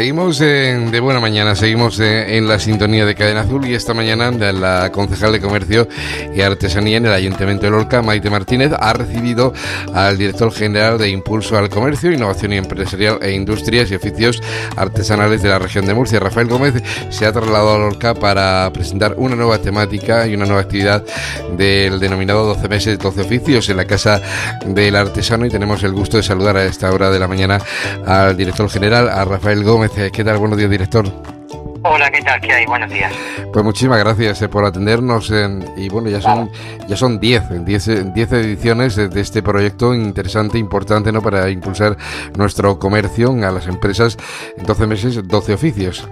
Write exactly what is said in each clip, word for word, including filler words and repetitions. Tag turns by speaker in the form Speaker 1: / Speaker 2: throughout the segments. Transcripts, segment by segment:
Speaker 1: Seguimos en, de buena mañana, seguimos eh, en la sintonía de Cadena Azul y esta mañana la concejal de Comercio y Artesanía en el Ayuntamiento de Lorca, Maite Martínez, ha recibido al director general de Impulso al Comercio, Innovación Empresarial e Industrias y Oficios Artesanales de la región de Murcia. Rafael Gómez se ha trasladado a Lorca para presentar una nueva temática y una nueva actividad del denominado doce meses, doce oficios en la Casa del Artesano, y tenemos el gusto de saludar a esta hora de la mañana al director general, a Rafael Gómez. ¿Qué tal? Buenos días, director.
Speaker 2: Hola, ¿qué tal? ¿Qué hay? Buenos días.
Speaker 1: Pues muchísimas gracias eh, por atendernos eh, y bueno, ya son ya son diez, diez, diez ediciones de, de este proyecto interesante, importante, ¿no?, para impulsar nuestro comercio a las empresas en doce meses, doce oficios.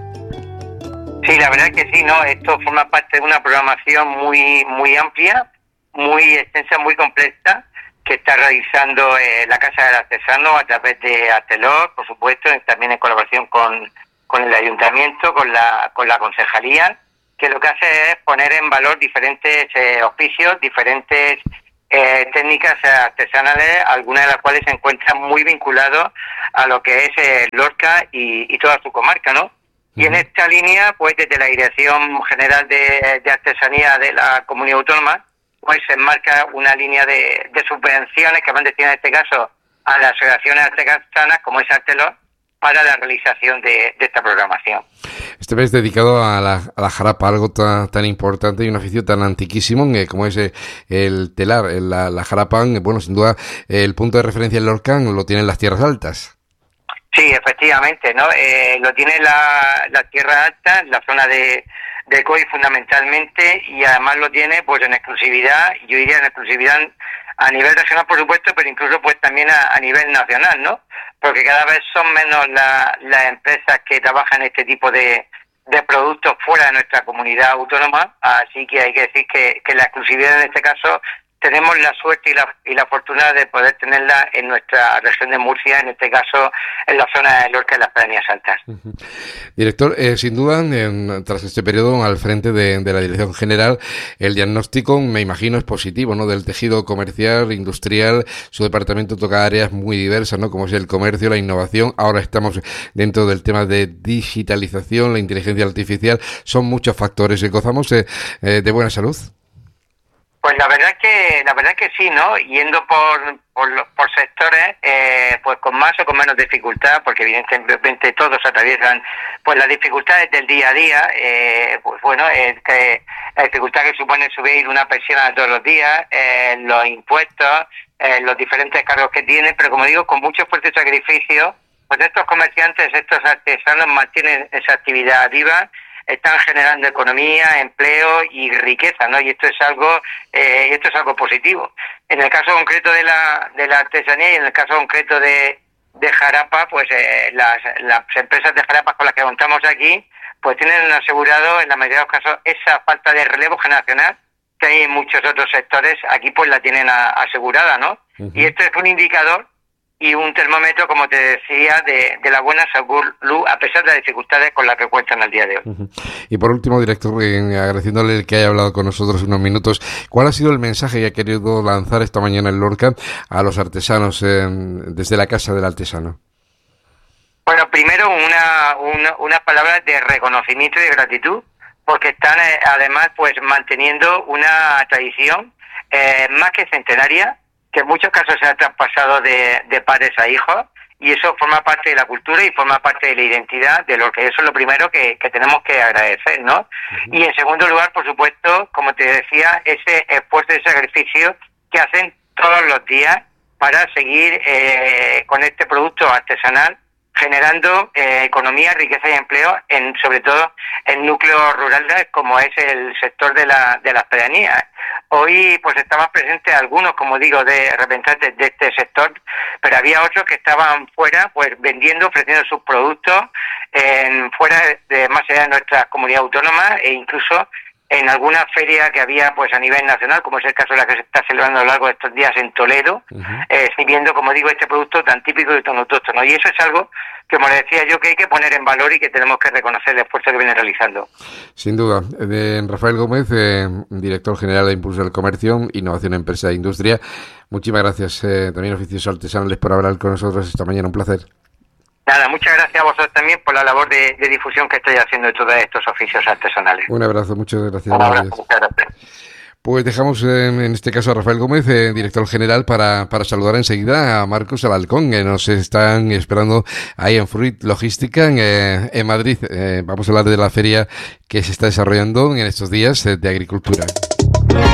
Speaker 2: Sí, la verdad que sí, ¿no? Esto forma parte de una programación muy muy amplia, muy extensa, muy completa, que está realizando eh, la Casa del Artesano a través de Artelor, por supuesto, también en colaboración con, con el Ayuntamiento, con la con la Concejalía, que lo que hace es poner en valor diferentes eh, oficios, diferentes eh, técnicas artesanales, algunas de las cuales se encuentran muy vinculados a lo que es eh, Lorca y, y toda su comarca, ¿no? Y en esta línea, pues desde la Dirección General de, de Artesanía de la Comunidad Autónoma, pues se enmarca una línea de, de subvenciones que van destinadas en este caso a las asociaciones artesanas, como es Artelor, para la realización de, de esta programación.
Speaker 1: Este mes dedicado a la, a la jarapa, algo tan, tan importante y un oficio tan antiquísimo eh, como es eh, el telar, eh, la, la jarapa. Eh, bueno, sin duda, eh, el punto de referencia en Lorca lo tienen las tierras altas.
Speaker 2: Sí, efectivamente, ¿no? Eh, lo tiene la, la tierra alta, la zona de de C O I fundamentalmente, y además lo tiene pues en exclusividad, yo diría en exclusividad a nivel regional, por supuesto, pero incluso pues también a, a nivel nacional, ¿no? Porque cada vez son menos la, las empresas que trabajan este tipo de, de productos fuera de nuestra comunidad autónoma, así que hay que decir que, que la exclusividad en este caso tenemos la suerte y la, y la fortuna de poder tenerla en nuestra región de Murcia, en este caso en la zona de Lorca y las Pedanías Altas.
Speaker 1: Uh-huh. Director, eh, sin duda, en, tras este periodo al frente de, de la Dirección General, el diagnóstico, me imagino, es positivo, ¿no?, del tejido comercial, industrial. Su departamento toca áreas muy diversas, ¿no?, como es el comercio, la innovación. Ahora estamos dentro del tema de digitalización, la inteligencia artificial. Son muchos factores. ¿Gozamos eh, eh, de buena salud?
Speaker 2: Pues la verdad que la verdad que sí, ¿no? Yendo por por, por sectores, eh, pues con más o con menos dificultad, porque evidentemente todos atraviesan pues las dificultades del día a día, eh, pues bueno, es que la dificultad que supone subir una pensión todos los días, eh, los impuestos, eh, los diferentes cargos que tienen, pero como digo, con mucho esfuerzo y sacrificio, pues estos comerciantes, estos artesanos mantienen esa actividad viva, están generando economía, empleo y riqueza, ¿no? Y esto es algo, eh, esto es algo positivo. En el caso concreto de la de la artesanía y en el caso concreto de, de jarapa, pues eh, las, las empresas de jarapas con las que contamos aquí, pues tienen asegurado en la mayoría de los casos esa falta de relevo generacional que hay en muchos otros sectores, aquí pues la tienen a, asegurada, ¿no? Uh-huh. Y esto es un indicador y un termómetro, como te decía, de, de la buena salud, a pesar de las dificultades con las que cuentan al día de hoy. Uh-huh.
Speaker 1: Y por último, director, eh, agradeciéndole que haya hablado con nosotros unos minutos, ¿cuál ha sido el mensaje que ha querido lanzar esta mañana en Lorca a los artesanos eh, desde la Casa del Artesano?
Speaker 2: Bueno, primero una, una, una palabra de reconocimiento y de gratitud, porque están eh, además pues manteniendo una tradición eh, más que centenaria, que en muchos casos se ha traspasado de, de padres a hijos, y eso forma parte de la cultura y forma parte de la identidad de lo que eso es lo primero que, que tenemos que agradecer, ¿no? Uh-huh. Y en segundo lugar, por supuesto, como te decía, ese esfuerzo y sacrificio que hacen todos los días para seguir eh, con este producto artesanal, generando eh, economía, riqueza y empleo, en sobre todo en núcleos rurales como es el sector de la de las pedanías. Hoy pues estaban presentes algunos, como digo, de representantes de este sector, pero había otros que estaban fuera, pues vendiendo, ofreciendo sus productos en fuera de más allá de nuestra comunidad autónoma e incluso en alguna feria que había pues a nivel nacional, como es el caso de la que se está celebrando a lo largo de estos días en Toledo, uh-huh. eh, siguiendo, como digo, este producto tan típico y tan autóctono. Y eso es algo que, como le decía yo, que hay que poner en valor y que tenemos que reconocer el esfuerzo que viene realizando.
Speaker 1: Sin duda. Eh, Rafael Gómez, eh, director general de Impulso al Comercio, Innovación, Empresa e Industria. Muchísimas gracias eh, también, oficios artesanales, por hablar con nosotros esta mañana. Un placer.
Speaker 2: Nada, muchas gracias a vosotros también por la labor de, de difusión que estáis haciendo de todos estos oficios artesanales.
Speaker 1: Un abrazo, muchas gracias.
Speaker 2: Un abrazo, muchas gracias.
Speaker 1: Pues dejamos en, en este caso a Rafael Gómez, eh, director general, para, para saludar enseguida a Marcos Alarcón, que nos están esperando ahí en Fruit Logística en, eh, en Madrid. Eh, vamos a hablar de la feria que se está desarrollando en estos días eh, de agricultura.